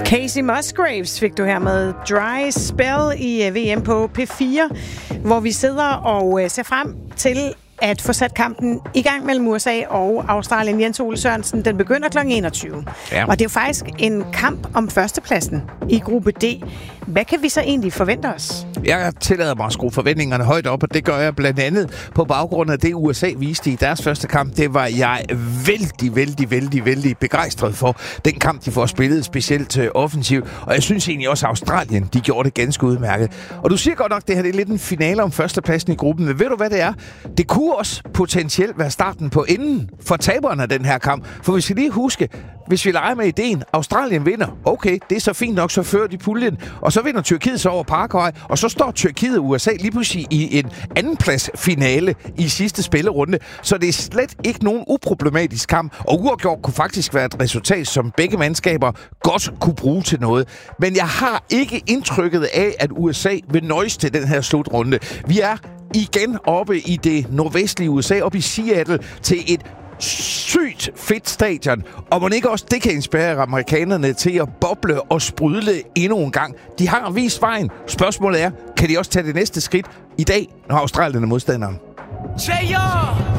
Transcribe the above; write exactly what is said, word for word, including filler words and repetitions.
Casey Musgraves fik du her med Dry Spell i V M på P fire, hvor vi sidder og ser frem til at få sat kampen i gang mellem U S A og Australien. Jens Ole Sørensen, den begynder klokken enogtyve. Ja. Og det er jo faktisk en kamp om førstepladsen i gruppe D. Hvad kan vi så egentlig forvente os? Jeg tillader mig at skrue forventningerne højt op, og det gør jeg blandt andet på baggrund af det, U S A viste i deres første kamp. Det var jeg vældig, vældig, vældig, vældig begejstret for. Den kamp, de får spillet specielt øh, offensivt. Og jeg synes egentlig også, at Australien, de gjorde det ganske udmærket. Og du siger godt nok, det her det er lidt en finale om førstepladsen i gruppen. Men ved du, hvad det er? Det kunne også potentielt være starten på enden for taberne af den her kamp. For vi skal lige huske, hvis vi leger med ideen, Australien vinder, okay, det er så fint nok, så fører de puljen, og så vinder Tyrkiet så over Paraguay, og så står Tyrkiet og U S A lige pludselig i en andenpladsfinale i sidste spillerunde. Så det er slet ikke nogen uproblematisk kamp, og uafgjort kunne faktisk være et resultat, som begge mandskaber godt kunne bruge til noget. Men jeg har ikke indtrykket af, at U S A vil nøjes til den her slutrunde. Vi er igen oppe i det nordvestlige U S A, oppe i Seattle, til et sygt fedt stadion. Og må ikke også det kan inspirere amerikanerne til at boble og sprudle endnu en gang. De har vist vejen. Spørgsmålet er, kan de også tage det næste skridt i dag, når Australien er modstanderen? Cheer!